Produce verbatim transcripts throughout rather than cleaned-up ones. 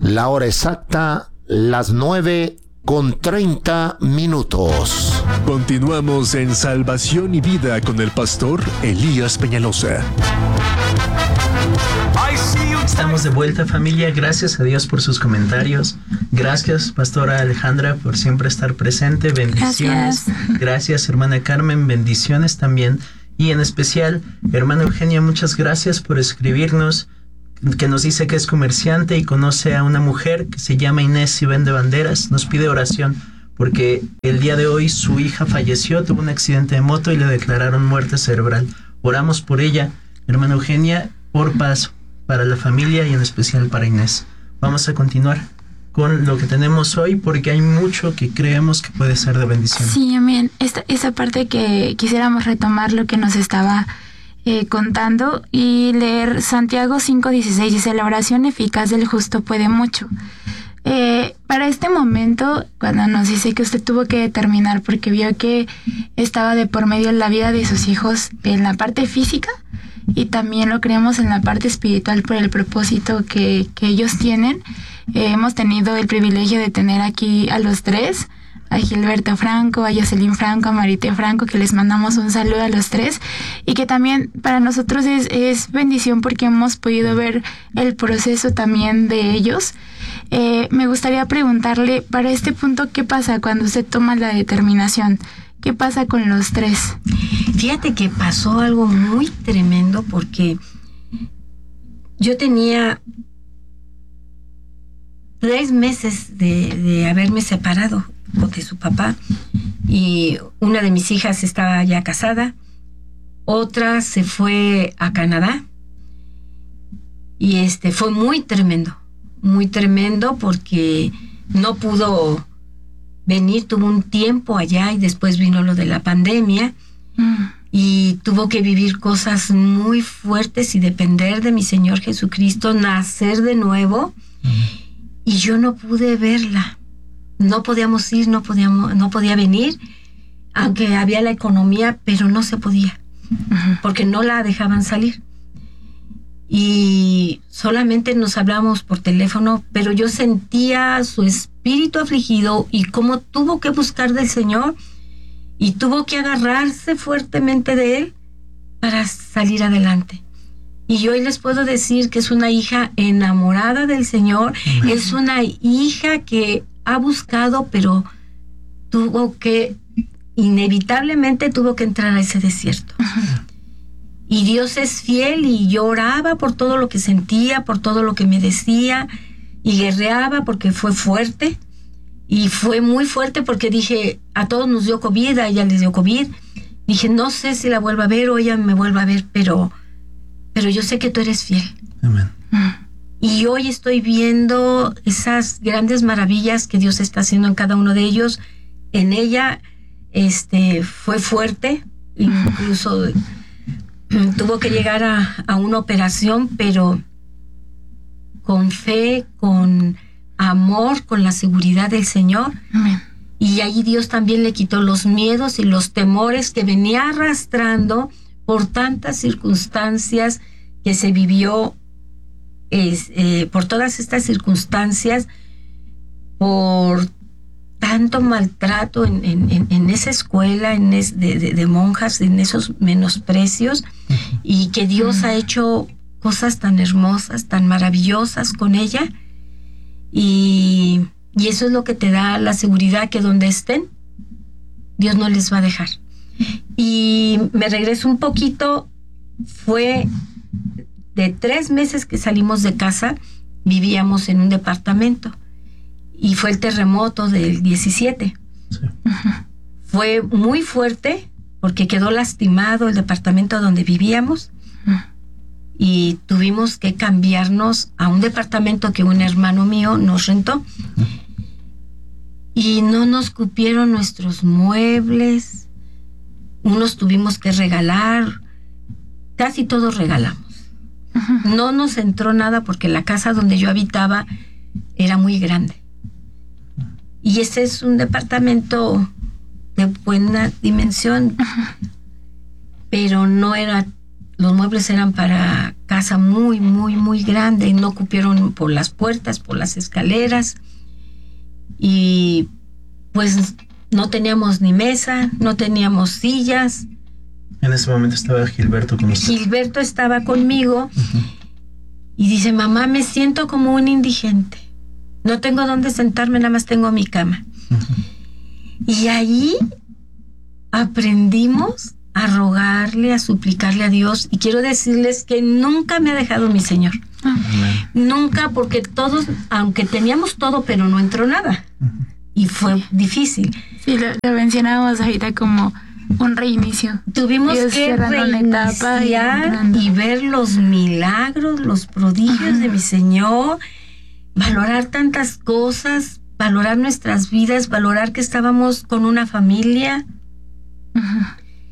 La hora exacta, las nueve con treinta minutos. Continuamos en Salvación y Vida con el pastor Elías Peñalosa. Estamos de vuelta, familia. Gracias a Dios por sus comentarios. Gracias, pastora Alejandra, por siempre estar presente. Bendiciones. Gracias, gracias hermana Carmen. Bendiciones también. Y en especial, hermana Eugenia, muchas gracias por escribirnos, que nos dice que es comerciante y conoce a una mujer que se llama Inés y vende banderas. Nos pide oración porque el día de hoy su hija falleció, tuvo un accidente de moto y le declararon muerte cerebral. Oramos por ella, hermana Eugenia, por paz para la familia y en especial para Inés. Vamos a continuar con lo que tenemos hoy porque hay mucho que creemos que puede ser de bendición. Sí, amén. Esta, esa parte que quisiéramos retomar lo que nos estaba eh, contando y leer Santiago cinco dieciséis. Dice: la oración eficaz del justo puede mucho. Eh, para este momento, cuando nos dice que usted tuvo que determinar porque vio que estaba de por medio en la vida de sus hijos en la parte física, y también lo creemos en la parte espiritual por el propósito que, que ellos tienen. Eh, hemos tenido el privilegio de tener aquí a los tres, a Gilberto Franco, a Jocelyn Franco, a Marité Franco, que les mandamos un saludo a los tres, y que también para nosotros es, es bendición porque hemos podido ver el proceso también de ellos. Eh, me gustaría preguntarle, para este punto, ¿qué pasa cuando usted toma la determinación? ¿Qué pasa con los tres? Fíjate que pasó algo muy tremendo porque yo tenía tres meses de, de haberme separado de su papá y una de mis hijas estaba ya casada, otra se fue a Canadá y este fue muy tremendo, muy tremendo porque no pudo venir, tuvo un tiempo allá y después vino lo de la pandemia mm. y tuvo que vivir cosas muy fuertes y depender de mi Señor Jesucristo, nacer de nuevo mm. y yo no pude verla, no podíamos ir, no podíamos, no podía venir, aunque había la economía, pero no se podía mm. porque no la dejaban salir y solamente nos hablamos por teléfono, pero yo sentía su espíritu afligido y cómo tuvo que buscar del Señor y tuvo que agarrarse fuertemente de Él para salir adelante. Y yo hoy les puedo decir que es una hija enamorada del Señor, Amén. Es una hija que ha buscado, pero tuvo que, inevitablemente tuvo que entrar a ese desierto. Ajá. Y Dios es fiel y yo oraba por todo lo que sentía, por todo lo que me decía y guerreaba porque fue fuerte y fue muy fuerte porque dije, a todos nos dio COVID, a ella les dio COVID. Dije, no sé si la vuelva a ver o ella me vuelva a ver, pero, pero yo sé que tú eres fiel. Amén. Y hoy estoy viendo esas grandes maravillas que Dios está haciendo en cada uno de ellos. En ella este, fue fuerte, incluso tuvo que llegar a, a una operación, pero con fe, con amor, con la seguridad del Señor. Amén. Y ahí Dios también le quitó los miedos y los temores que venía arrastrando por tantas circunstancias que se vivió, es, eh, por todas estas circunstancias, por tanto maltrato en, en, en esa escuela en es, de, de, de monjas, en esos menosprecios, uh-huh. y que Dios uh-huh. ha hecho cosas tan hermosas, tan maravillosas con ella, y, y eso es lo que te da la seguridad que donde estén, Dios no les va a dejar. Y me regreso un poquito, fue de tres meses que salimos de casa, vivíamos en un departamento, y fue el terremoto del diecisiete. Sí. Uh-huh. Fue muy fuerte porque quedó lastimado el departamento donde vivíamos uh-huh. y tuvimos que cambiarnos a un departamento que un hermano mío nos rentó. Uh-huh. Y no nos cupieron nuestros muebles, unos tuvimos que regalar, casi todos regalamos. Uh-huh. No nos entró nada porque la casa donde yo habitaba era muy grande. Y ese es un departamento de buena dimensión, uh-huh. pero no era, los muebles eran para casa muy, muy, muy grande. No cupieron por las puertas, por las escaleras. Y pues no teníamos ni mesa, no teníamos sillas. En ese momento estaba Gilberto con usted. Gilberto estaba conmigo. Uh-huh. Y dice, mamá, me siento como un indigente. No tengo dónde sentarme, nada más tengo mi cama. Uh-huh. Y ahí aprendimos a rogarle, a suplicarle a Dios. Y quiero decirles que nunca me ha dejado mi Señor. Uh-huh. Nunca, porque todos, aunque teníamos todo, pero no entró nada. Uh-huh. Y fue difícil. Sí, lo, lo mencionábamos ahorita como un reinicio. Tuvimos Dios que reiniciar y, y ver los milagros, los prodigios uh-huh. de mi Señor, valorar tantas cosas, valorar nuestras vidas, valorar que estábamos con una familia uh-huh.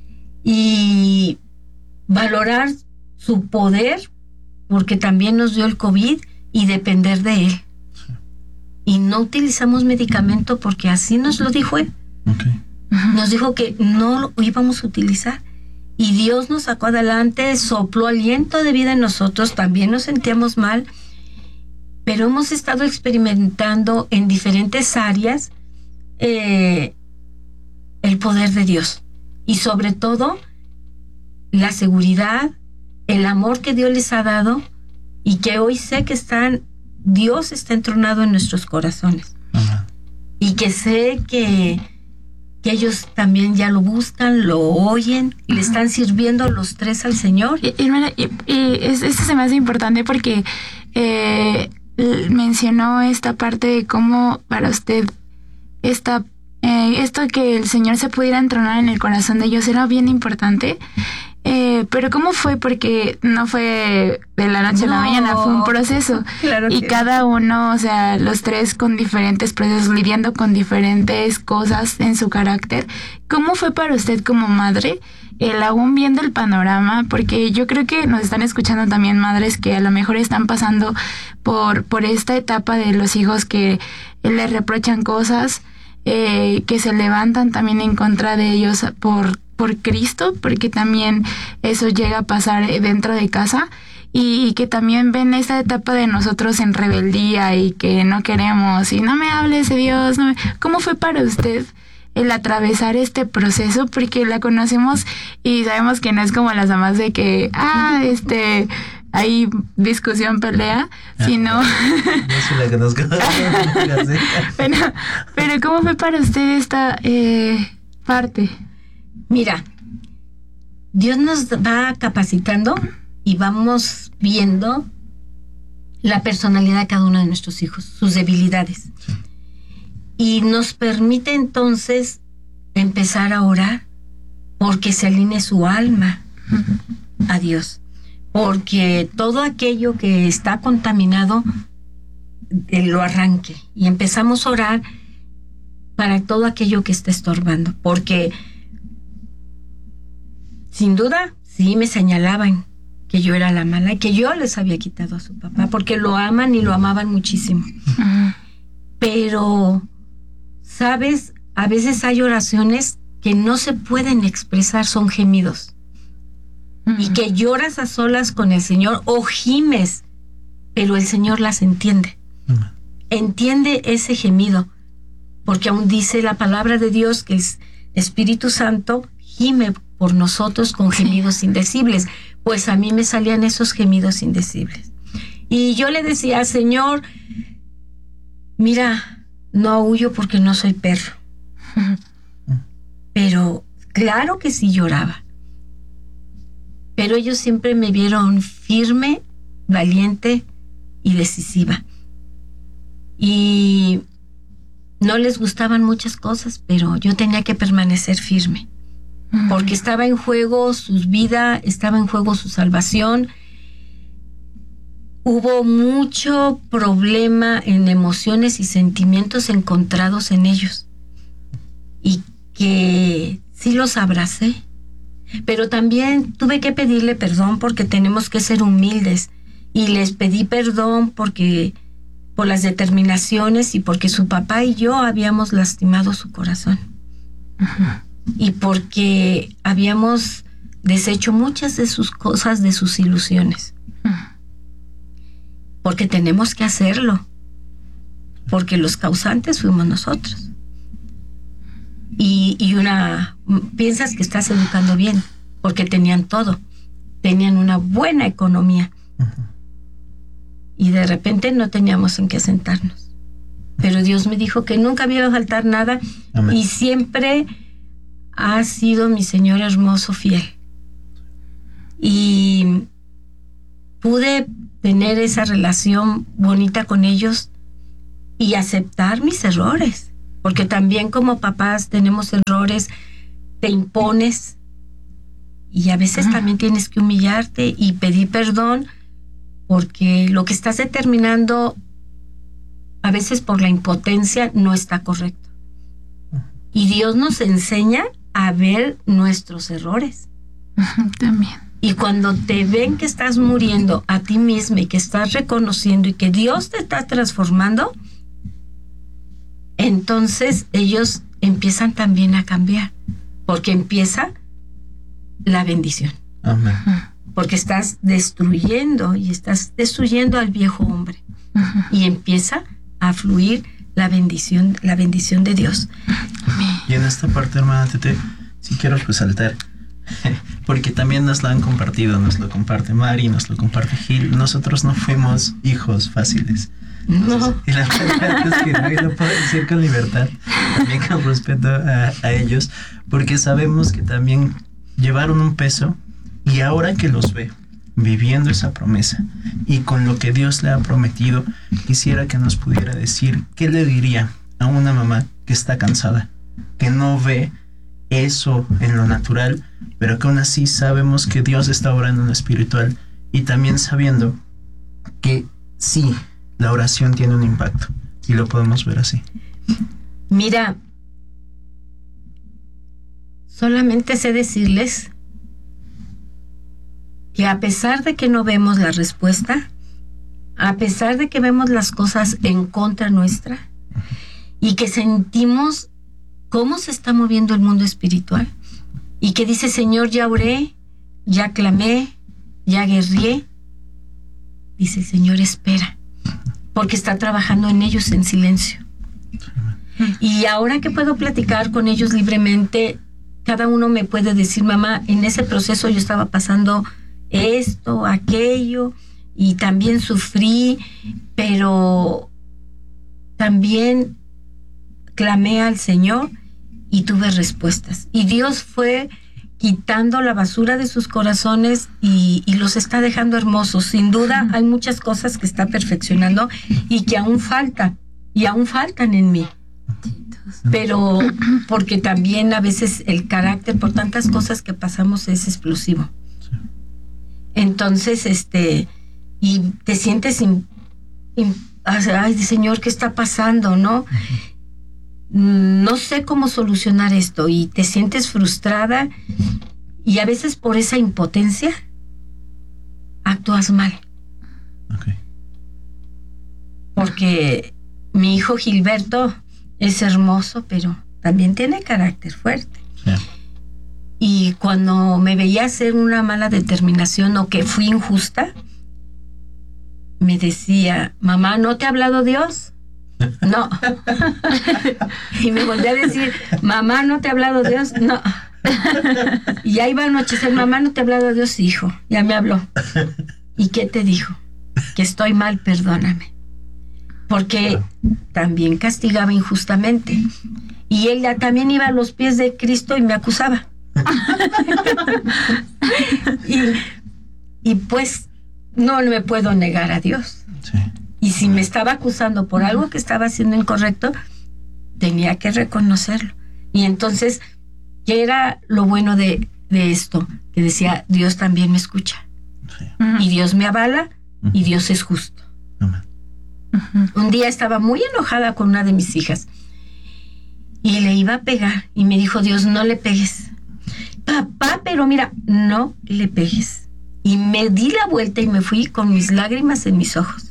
y valorar su poder, porque también nos dio el COVID, y depender de Él. Sí. Y no utilizamos medicamento porque así nos lo dijo Él. Okay. Nos dijo que no lo íbamos a utilizar. Y Dios nos sacó adelante, sopló aliento de vida en nosotros, también nos sentíamos mal, pero hemos estado experimentando en diferentes áreas eh, el poder de Dios. Y sobre todo, la seguridad, el amor que Dios les ha dado, y que hoy sé que están, Dios está entronado en nuestros corazones. Uh-huh. Y que sé que que ellos también ya lo buscan, lo oyen, y le están sirviendo los tres al Señor. Y, y, y, y esto se me hace importante porque eh, mencionó esta parte de cómo para usted esta, eh, esto que el Señor se pudiera entronar en el corazón de ellos era bien importante. Eh, pero ¿cómo fue? Porque no fue de la noche no, a la mañana, fue un proceso. Claro y que... cada uno, o sea, los tres con diferentes procesos, lidiando con diferentes cosas en su carácter. ¿Cómo fue para usted como madre el aún viendo el panorama? Porque yo creo que nos están escuchando también madres que a lo mejor están pasando por, por esta etapa de los hijos que les reprochan cosas, eh, que se levantan también en contra de ellos por por Cristo, porque también eso llega a pasar dentro de casa, y que también ven esta etapa de nosotros en rebeldía y que no queremos, y no me hables de Dios. No me... ¿Cómo fue para usted el atravesar este proceso? Porque la conocemos y sabemos que no es como las mamás de que, ah, este... hay discusión, pelea, sino... No se la conozco. pero, pero ¿cómo fue para usted esta eh, parte? Mira, Dios nos va capacitando y vamos viendo la personalidad de cada uno de nuestros hijos, sus debilidades. Sí. Y nos permite entonces empezar a orar porque se alinee su alma a Dios. Porque todo aquello que está contaminado eh, lo arranque. Y empezamos a orar para todo aquello que está estorbando. Porque sin duda, sí me señalaban que yo era la mala, que yo les había quitado a su papá, porque lo aman y lo amaban muchísimo. Uh-huh. Pero, ¿sabes? A veces hay oraciones que no se pueden expresar, son gemidos. Uh-huh. Y que lloras a solas con el Señor o gimes, pero el Señor las entiende. Uh-huh. Entiende ese gemido, porque aún dice la palabra de Dios que el Espíritu Santo gime por nosotros con gemidos indecibles. Pues a mí me salían esos gemidos indecibles. Y yo le decía, Señor, mira, no huyo porque no soy perro. Pero claro que sí lloraba. Pero ellos siempre me vieron firme, valiente y decisiva. Y no les gustaban muchas cosas, pero yo tenía que permanecer firme. Porque estaba en juego su vida, estaba en juego su salvación. Hubo mucho problema en emociones y sentimientos encontrados en ellos. Y que sí los abracé. Pero también tuve que pedirle perdón porque tenemos que ser humildes. Y les pedí perdón porque por las determinaciones y porque su papá y yo habíamos lastimado su corazón. Uh-huh. Y porque habíamos deshecho muchas de sus cosas, de sus ilusiones. Porque tenemos que hacerlo. Porque los causantes fuimos nosotros. Y, y una... Piensas que estás educando bien, porque tenían todo. Tenían una buena economía. Uh-huh. Y de repente no teníamos en qué sentarnos. Pero Dios me dijo que nunca me iba a faltar nada. Amén. Y siempre ha sido mi Señor hermoso fiel. Y pude tener esa relación bonita con ellos y aceptar mis errores, porque también como papás tenemos errores, te impones y a veces ah. también tienes que humillarte y pedir perdón, porque lo que estás determinando a veces por la impotencia no está correcto. Y Dios nos enseña a ver nuestros errores. También. Y cuando te ven que estás muriendo a ti misma y que estás reconociendo y que Dios te está transformando, entonces ellos empiezan también a cambiar, porque empieza la bendición. Amén. Porque estás destruyendo y estás destruyendo al viejo hombre. Uh-huh. Y empieza a fluir la bendición, la bendición de Dios. Y en esta parte, hermana Tete, sí quiero resaltar, porque también nos lo han compartido, nos lo comparte Mari, nos lo comparte Gil. Nosotros no fuimos hijos fáciles. Entonces, no. Y la verdad es que no lo puedo decir con libertad, también con respeto a, a ellos, porque sabemos que también llevaron un peso, y ahora que los ve viviendo esa promesa y con lo que Dios le ha prometido, quisiera que nos pudiera decir qué le diría a una mamá que está cansada, que no ve eso en lo natural, pero que aún así sabemos que Dios está obrando en lo espiritual, y también sabiendo que sí, la oración tiene un impacto y lo podemos ver así. Mira, solamente sé decirles que a pesar de que no vemos la respuesta, a pesar de que vemos las cosas en contra nuestra y que sentimos cómo se está moviendo el mundo espiritual y que dice, Señor, ya oré, ya clamé, ya guerrié, dice el Señor, espera, porque está trabajando en ellos en silencio. Y ahora que puedo platicar con ellos libremente, cada uno me puede decir, mamá, en ese proceso yo estaba pasando esto, aquello, y también sufrí, pero también clamé al Señor y tuve respuestas. Y Dios fue quitando la basura de sus corazones y, y los está dejando hermosos. Sin duda hay muchas cosas que está perfeccionando y que aún faltan, y aún faltan en mí. Pero porque también a veces el carácter, por tantas cosas que pasamos, es explosivo. Entonces, este, y te sientes, in, in, ay, Señor, ¿qué está pasando, no? No sé cómo solucionar esto, y te sientes frustrada, y a veces por esa impotencia actúas mal. Okay. Porque mi hijo Gilberto es hermoso, pero también tiene carácter fuerte. Yeah. Y cuando me veía hacer una mala determinación o que fui injusta, me decía, mamá, ¿no te ha hablado Dios? No. Y me volví a decir, mamá, ¿no te ha hablado Dios? No. Y ya iba a anochecer, mamá, ¿no te ha hablado Dios? Hijo, ya me habló. ¿Y qué te dijo? Que estoy mal, perdóname. Porque también castigaba injustamente. Y él ya también iba a los pies de Cristo y me acusaba. y, y pues no me puedo negar a Dios. Sí. Y si me estaba acusando por algo que estaba haciendo incorrecto, tenía que reconocerlo. Y entonces, ¿qué era lo bueno de, de esto? Que decía, Dios también me escucha. Sí. Y Dios me avala, uh-huh. y Dios es justo. Uh-huh. Un día estaba muy enojada con una de mis hijas y le iba a pegar, y me dijo Dios, no le pegues. Papá, pero mira, no le pegues. Y me di la vuelta y me fui con mis lágrimas en mis ojos.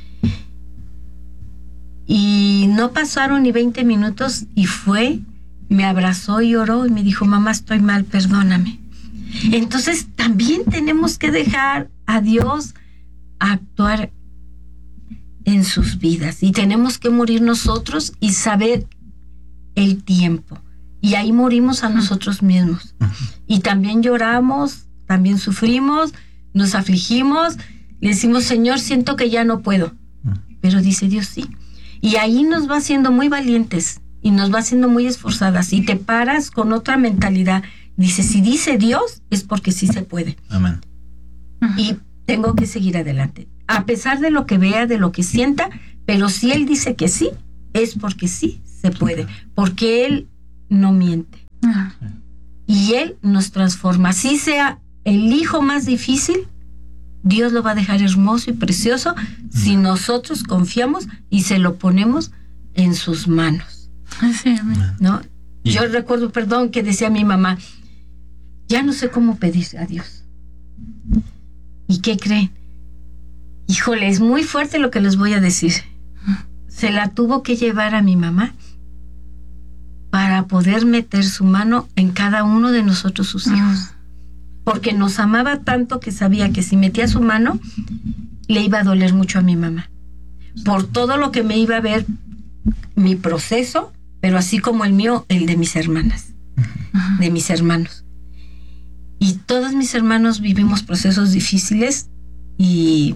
Y no pasaron ni veinte minutos y fue, me abrazó y oró y me dijo, mamá, estoy mal, perdóname. Entonces también tenemos que dejar a Dios actuar en sus vidas, y tenemos que morir nosotros y saber el tiempo, y ahí morimos a nosotros mismos, y también lloramos, también sufrimos, nos afligimos, le decimos, Señor, siento que ya no puedo, pero dice Dios sí, y ahí nos va haciendo muy valientes y nos va haciendo muy esforzadas, y te paras con otra mentalidad. Dice, si dice Dios, es porque sí se puede. Amén. Y tengo que seguir adelante, a pesar de lo que vea, de lo que sienta, pero si Él dice que sí, es porque sí se puede, porque Él no miente. Y Él nos transforma. Así sea el hijo más difícil, Dios lo va a dejar hermoso y precioso si nosotros confiamos y se lo ponemos en sus manos. Así, ¿no? Yo recuerdo, perdón, que decía mi mamá, ya no sé cómo pedir a Dios. ¿Y qué creen? Híjole, es muy fuerte lo que les voy a decir. Se la tuvo que llevar a mi mamá para poder meter su mano en cada uno de nosotros, sus hijos. Porque nos amaba tanto que sabía que si metía su mano, le iba a doler mucho a mi mamá. Por todo lo que me iba a ver mi proceso, pero así como el mío, el de mis hermanas, de mis hermanos. Y todos mis hermanos vivimos procesos difíciles y,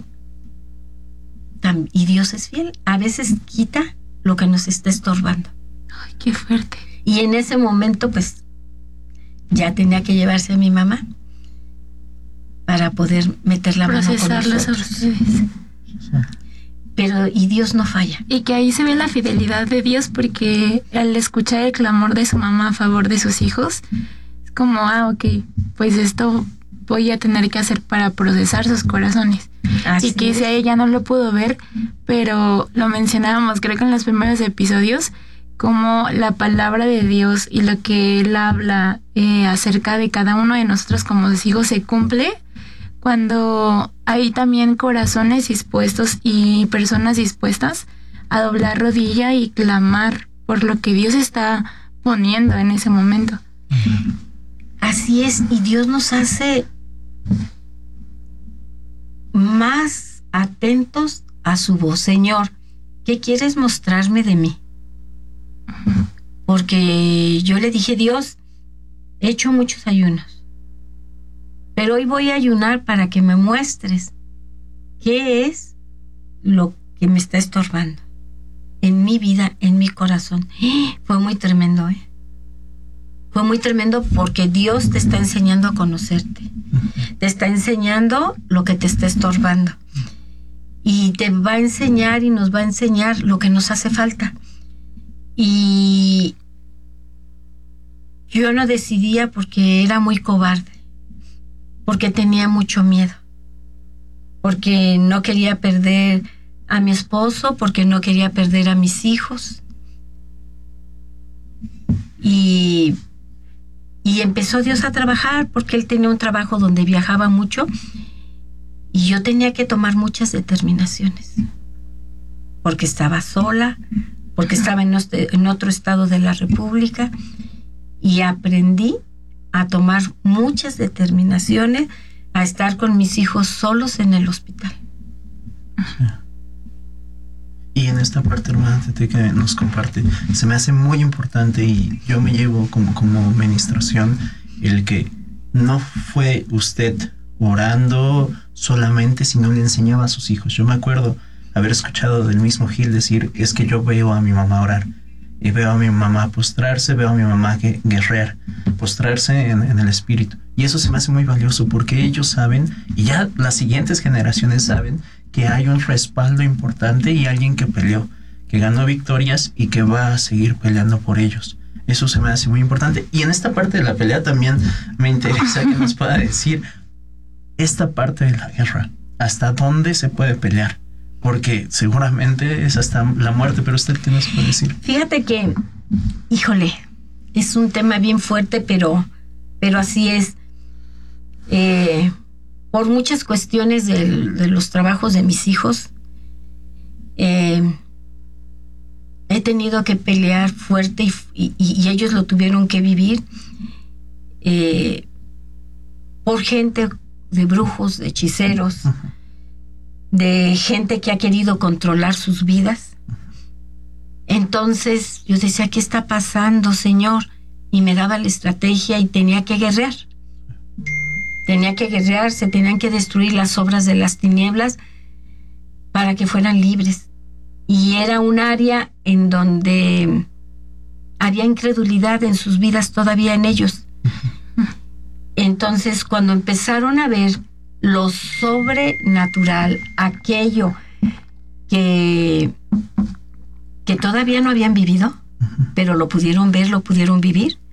y Dios es fiel. A veces quita lo que nos está estorbando. Ay, qué fuerte. Y en ese momento, pues, ya tenía que llevarse a mi mamá para poder meter la mano con procesarlas a nosotros. ustedes. Pero, y Dios no falla. Y que ahí se ve la fidelidad de Dios, porque al escuchar el clamor de su mamá a favor de sus hijos, es como, ah, ok, pues esto voy a tener que hacer para procesar sus corazones. Así y que es. si ella no lo pudo ver, pero lo mencionábamos, creo que en los primeros episodios, como la palabra de Dios y lo que Él habla eh, acerca de cada uno de nosotros como sus hijos se cumple cuando hay también corazones dispuestos y personas dispuestas a doblar rodilla y clamar por lo que Dios está poniendo en ese momento. Así es, y Dios nos hace más atentos a su voz. Señor, ¿qué quieres mostrarme de mí? Porque yo le dije, Dios, he hecho muchos ayunos, pero hoy voy a ayunar para que me muestres qué es lo que me está estorbando en mi vida, en mi corazón. Fue muy tremendo, ¿eh? Fue muy tremendo porque Dios te está enseñando a conocerte. Te está enseñando lo que te está estorbando. Y te va a enseñar y nos va a enseñar lo que nos hace falta. Y yo no decidía porque era muy cobarde, porque tenía mucho miedo, porque no quería perder a mi esposo, porque no quería perder a mis hijos. Y, y empezó Dios a trabajar porque Él tenía un trabajo donde viajaba mucho y yo tenía que tomar muchas determinaciones, porque estaba sola, porque estaba en, este, en otro estado de la República, y aprendí a tomar muchas determinaciones, a estar con mis hijos solos en el hospital. Sí. Y en esta parte, hermana Tete, que nos comparte, se me hace muy importante, y yo me llevo como, como ministración el que no fue usted orando solamente, sino le enseñaba a sus hijos. Yo me acuerdo haber escuchado del mismo Gil decir, es que yo veo a mi mamá orar, y veo a mi mamá postrarse, veo a mi mamá que, guerrear, postrarse en, en el espíritu. Y eso se me hace muy valioso porque ellos saben, y ya las siguientes generaciones saben, que hay un respaldo importante y alguien que peleó, que ganó victorias y que va a seguir peleando por ellos. Eso se me hace muy importante. Y en esta parte de la pelea también me interesa que nos pueda decir esta parte de la guerra, hasta dónde se puede pelear, porque seguramente es hasta la muerte. Pero usted, ¿qué nos puede decir? Fíjate que, híjole, es un tema bien fuerte, pero, pero así es. Eh, por muchas cuestiones de, de los trabajos de mis hijos, eh, he tenido que pelear fuerte y, y, y ellos lo tuvieron que vivir. Eh, por gente de brujos, de hechiceros, uh-huh. de gente que ha querido controlar sus vidas. Entonces yo decía, ¿qué está pasando, Señor? Y me daba la estrategia y tenía que guerrear. Tenía que guerrear, se tenían que destruir las obras de las tinieblas para que fueran libres. Y era un área en donde había incredulidad en sus vidas todavía en ellos. Entonces, cuando empezaron a ver lo sobrenatural, aquello que, que todavía no habían vivido, pero lo pudieron ver, lo pudieron vivir,